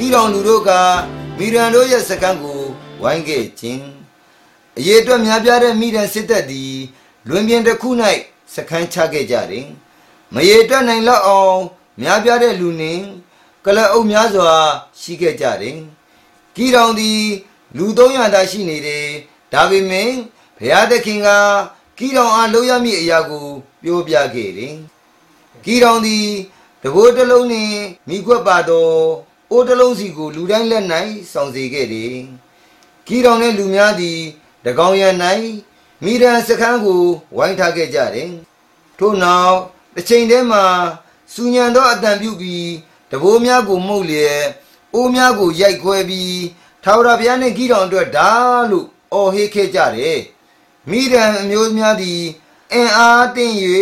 တောင်လူတို့ကမိရန်တို့ရဲ့စခန်းကိုဝိုင်းခဲ့ခြင်းအရေးအတွက်များပြားတဲ့မိရန်စစ်တပ်သည်လွင်ပြင်တစ်ခု၌စခန်းချခဲ့ကြတယ်မရေတွက်နိုင်လောက်အောင်များပြားတဲ့လူနှင့်ကလအုပ်များစွာရှိခဲ့ကြတယ်တောင်သည်လူ300သာရှိနေတယ်ဒါပေမဲ့ဘုရားသခင်ကတောင်အားလုပ်ရမည့်အရာကိုပြောပြခဲ့တယ်တောင်သည်တဘိုးတစ်လုံးနှင့်မိခွက်ပါသောအိုးတစ်လုံးစီကိုလူတိုင်းလက်၌ဆောင်စေခဲ့တယ်တောင်နှင့်လူများသည်တကောင်ရံ၌မိရန်စခန်းကိုဝိုင်းထားခဲ့ကြတယ်ထို့နောက်တစ်ချိန်တည်းမှာစူညံသောအတန်ပြုပြီးတဘိုးများကိုမှုတ်လျက်အိုးများကိုရိုက်ခွဲပြီးထာဝရဘုရားနှင့်တောင်အတွက်ဒါလို့အော်ဟစ်ခဲ့ကြတယ်မိရန်အမျိုးများသည်အင်အားတင့်